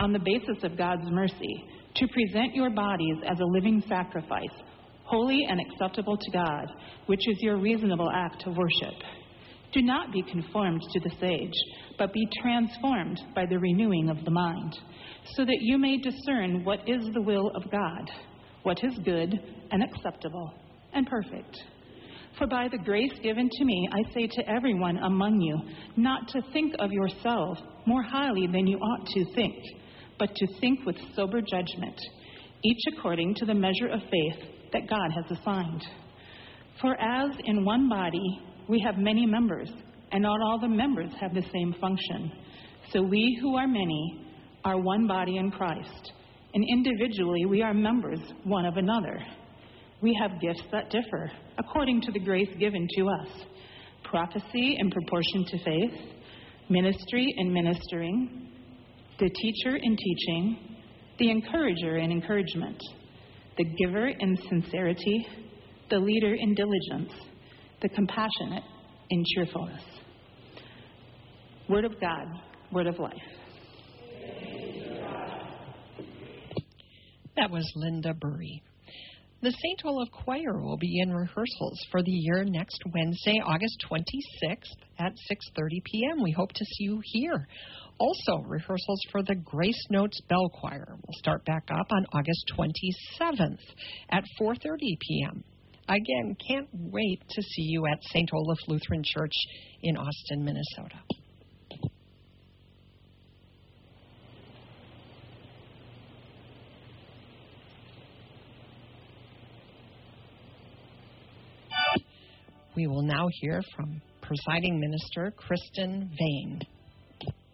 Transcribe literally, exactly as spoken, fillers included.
on the basis of God's mercy, to present your bodies as a living sacrifice, holy and acceptable to God, which is your reasonable act of worship. Do not be conformed to this age, but be transformed by the renewing of the mind, so that you may discern what is the will of God, what is good and acceptable and perfect. For by the grace given to me, I say to everyone among you, not to think of yourself more highly than you ought to think, but to think with sober judgment, each according to the measure of faith that God has assigned. For as in one body we have many members, and not all the members have the same function, so we who are many are one body in Christ, and individually we are members one of another. We have gifts that differ according to the grace given to us: prophecy in proportion to faith, ministry in ministering, the teacher in teaching, the encourager in encouragement, the giver in sincerity, the leader in diligence, the compassionate in cheerfulness. Word of God, word of life. That was Linda Burry. The Saint Olaf Choir will be in rehearsals for the year next Wednesday, August twenty-sixth at six thirty p.m. We hope to see you here. Also, rehearsals for the Grace Notes Bell Choir will start back up on August twenty-seventh at four thirty p.m. Again, can't wait to see you at Saint Olaf Lutheran Church in Austin, Minnesota. We will now hear from Presiding Minister Kristen Vane.